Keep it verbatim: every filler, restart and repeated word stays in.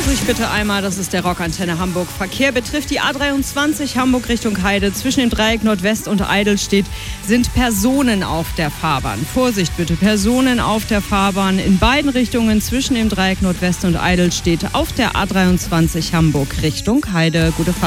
Vorsicht bitte einmal, das ist der Rockantenne Hamburg. Verkehr betrifft die A dreiundzwanzig Hamburg Richtung Heide. Zwischen dem Dreieck Nordwest und Eidelstedt sind Personen auf der Fahrbahn. Vorsicht bitte, Personen auf der Fahrbahn in beiden Richtungen zwischen dem Dreieck Nordwest und Eidelstedt auf der A dreiundzwanzig Hamburg Richtung Heide. Gute Fahrt.